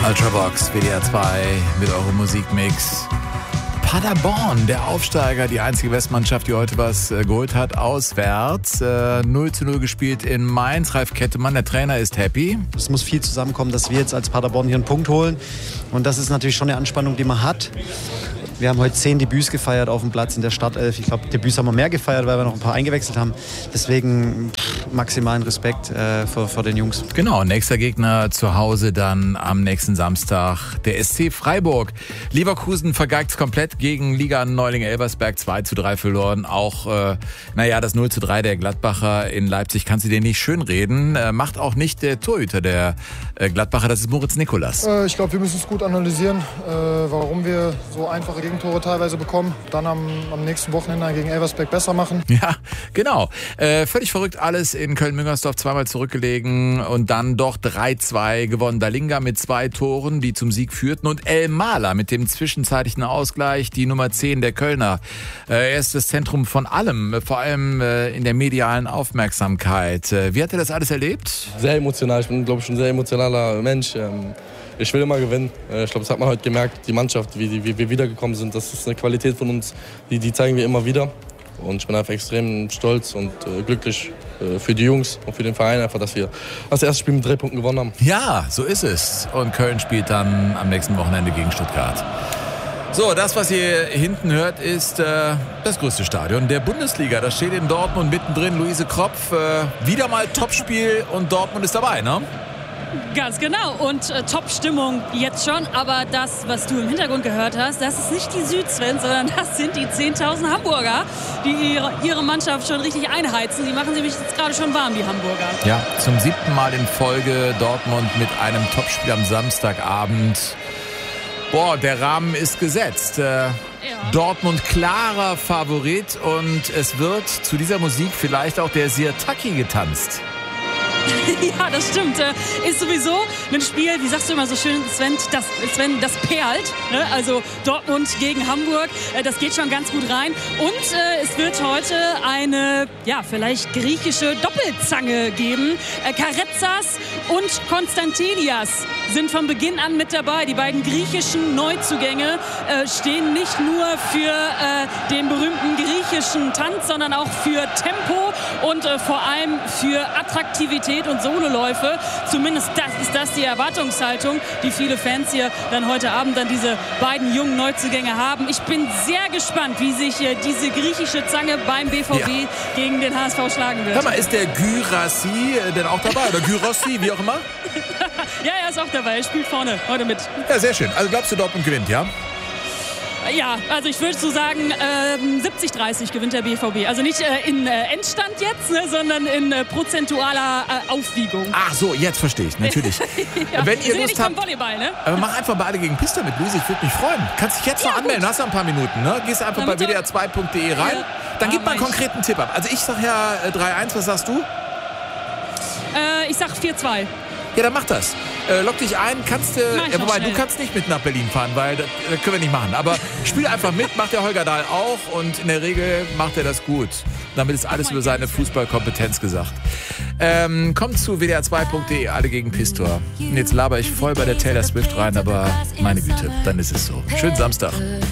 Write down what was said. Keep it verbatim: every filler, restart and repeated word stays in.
Ultravox, W D R zwei mit eurem Musikmix. Paderborn, der Aufsteiger, die einzige Westmannschaft, die heute was äh, geholt hat, auswärts. Äh, null zu null gespielt in Mainz. Ralf Kettemann, der Trainer, ist happy. Es muss viel zusammenkommen, dass wir jetzt als Paderborn hier einen Punkt holen. Und das ist natürlich schon eine Anspannung, die man hat. Wir haben heute zehn Debüts gefeiert auf dem Platz in der Startelf. Ich glaube, Debüts haben wir mehr gefeiert, weil wir noch ein paar eingewechselt haben. Deswegen pff, maximalen Respekt äh, vor, vor den Jungs. Genau, nächster Gegner zu Hause dann am nächsten Samstag. Der S C Freiburg. Leverkusen vergeigt komplett gegen Liga-Neuling-Elversberg zwei zu drei verloren. Auch, äh, naja, das null zu drei der Gladbacher in Leipzig kannst du dir nicht schönreden. Äh, macht auch nicht der Torhüter der äh, Gladbacher, das ist Moritz Nikolas. Äh, ich glaube, wir müssen es gut analysieren, äh, warum wir so einfache Gegentore teilweise bekommen. Dann am, am nächsten Wochenende gegen Elversberg besser machen. Ja, genau. Äh, völlig verrückt alles in Köln-Müngersdorf, zweimal zurückgelegen und dann doch drei zwei gewonnen. Dalinga mit zwei Toren, die zum Sieg führten, und El Mala mit dem zwischenzeitlichen Ausgleich, die Nummer zehn der Kölner. Äh, er ist das Zentrum von allem, vor allem äh, in der medialen Aufmerksamkeit. Äh, wie hat er das alles erlebt? Sehr emotional. Ich bin, glaube ich, ein sehr emotionaler Mensch. Ähm Ich will immer gewinnen. Ich glaube, das hat man heute gemerkt, die Mannschaft, wie, die, wie wir wiedergekommen sind. Das ist eine Qualität von uns, die, die zeigen wir immer wieder. Und ich bin einfach extrem stolz und äh, glücklich äh, für die Jungs und für den Verein, einfach, dass wir das erste Spiel mit drei Punkten gewonnen haben. Ja, so ist es. Und Köln spielt dann am nächsten Wochenende gegen Stuttgart. So, das, was ihr hinten hört, ist äh, das größte Stadion der Bundesliga. Das steht in Dortmund mittendrin. Luise Kropf, äh, wieder mal Topspiel und Dortmund ist dabei, ne? Ganz genau, und äh, Top-Stimmung jetzt schon, aber das, was du im Hintergrund gehört hast, das ist nicht die Süd-Sven, sondern das sind die zehntausend Hamburger, die ihre, ihre Mannschaft schon richtig einheizen. Die machen sie mich jetzt gerade schon warm, die Hamburger. Ja, zum siebten Mal in Folge Dortmund mit einem Topspiel am Samstagabend. Boah, der Rahmen ist gesetzt. Äh, ja. Dortmund klarer Favorit und es wird zu dieser Musik vielleicht auch der Sirtaki getanzt. Ja, das stimmt. Ist sowieso ein Spiel, wie sagst du immer so schön, Sven, das, Sven, das perlt. Ne? Also Dortmund gegen Hamburg, das geht schon ganz gut rein. Und äh, es wird heute eine, ja, vielleicht griechische Doppelzange geben. Äh, Karetsas und Konstantinias sind von Beginn an mit dabei. Die beiden griechischen Neuzugänge äh, stehen nicht nur für äh, den berühmten griechischen Tanz, sondern auch für Tempo und äh, vor allem für Attraktivität und Sololäufe. Zumindest das ist das die Erwartungshaltung, die viele Fans hier dann heute Abend an diese beiden jungen Neuzugänge haben. Ich bin sehr gespannt, wie sich äh, diese griechische Zange beim B V B ja. gegen den H S V schlagen wird. Hör mal, ist der Gyrassi äh, denn auch dabei? Oder Gyrossi, wie auch immer? Ja, er ist auch dabei. Er spielt vorne heute mit. Ja, sehr schön. Also glaubst du, Dortmund gewinnt, ja? Ja, also ich würde so sagen, ähm, siebzig dreißig gewinnt der B V B. Also nicht äh, in äh, Endstand jetzt, ne, sondern in äh, prozentualer äh, Aufwiegung. Ach so, jetzt verstehe ich, natürlich. Ja, wenn ihr Lust habt, Volleyball, ne? Aber mach einfach bei Alle gegen Pista mit, Luise, ich würde mich freuen. Kannst dich jetzt ja, noch anmelden, gut. Hast du ein paar Minuten, ne? Gehst einfach bei w d r zwei punkt d e rein, ja. Dann gib mal einen konkreten Tipp ab. Also ich sag ja äh, drei eins, was sagst du? Äh, ich sag vier zwei. Ja, dann mach das. Äh, log dich ein, kannst du, äh, wobei du kannst nicht mit nach Berlin fahren, weil das, das können wir nicht machen. Aber spiel einfach mit, macht der Holger Dahl auch und in der Regel macht er das gut. Damit ist alles über seine Fußballkompetenz gesagt. Ähm, kommt zu w d r zwei punkt d e, Alle gegen Pistor. Und jetzt laber ich voll bei der Taylor Swift rein, aber meine Güte, dann ist es so. Schönen Samstag.